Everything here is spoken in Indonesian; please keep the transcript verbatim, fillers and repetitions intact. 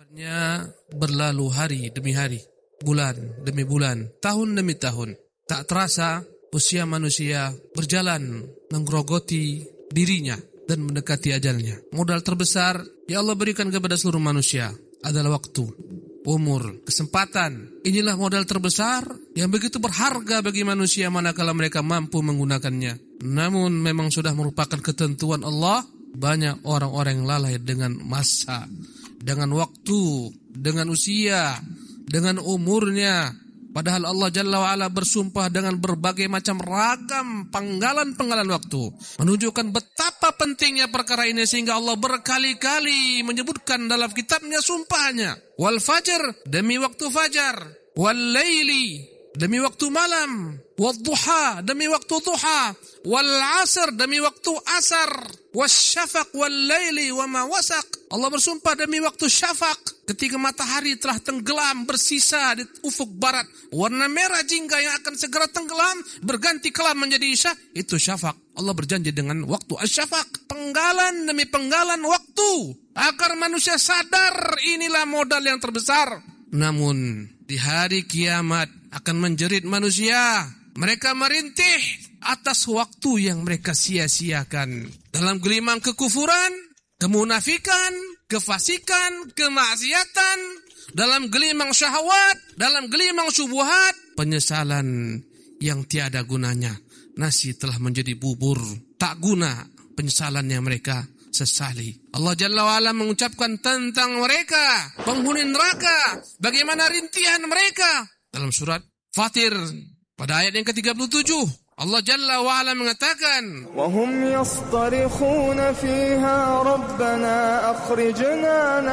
Nya berlalu hari demi hari, bulan demi bulan, tahun demi tahun. Tak terasa usia manusia berjalan menggerogoti dirinya dan mendekati ajalnya. Modal terbesar yang Allah berikan kepada seluruh manusia adalah waktu, umur, kesempatan. Inilah modal terbesar yang begitu berharga bagi manusia manakala mereka mampu menggunakannya. Namun memang sudah merupakan ketentuan Allah, banyak orang-orang yang lalai dengan masa, dengan waktu, dengan usia, dengan umurnya. Padahal Allah Jalla wa'ala bersumpah dengan berbagai macam ragam penggalan-penggalan waktu, menunjukkan betapa pentingnya perkara ini sehingga Allah berkali-kali menyebutkan dalam kitabnya sumpahnya. Wal fajr, demi waktu fajar. Wal laili, demi waktu malam. Wal duha, demi waktu duha. Wal asr, demi waktu asar. Was syafaq wal laili wa ma wasaq. Allah bersumpah demi waktu syafaq, ketika matahari telah tenggelam bersisa di ufuk barat, warna merah jingga yang akan segera tenggelam berganti kelam menjadi isya, itu syafaq. Allah berjanji dengan waktu asy-syafaq, penggalan demi penggalan waktu, agar manusia sadar inilah modal yang terbesar. Namun di hari kiamat akan menjerit manusia. Mereka merintih atas waktu yang mereka sia-siakan dalam gelimang kekufuran, kemunafikan, kefasikan, kemaksiatan, dalam gelimang syahwat, dalam gelimang syubhat, penyesalan yang tiada gunanya. Nasi telah menjadi bubur, tak guna penyesalan yang mereka sesali. Allah Jalla wa'ala mengucapkan tentang mereka, penghuni neraka, bagaimana rintihan mereka. Dalam surat Fatir, pada ayat yang ke tiga puluh tujuh, Allah Jalla wa'ala mengatakan, وَهُمْ يَصْطَرِخُونَ فِيهَا رَبَّنَا أَخْرِجْنَا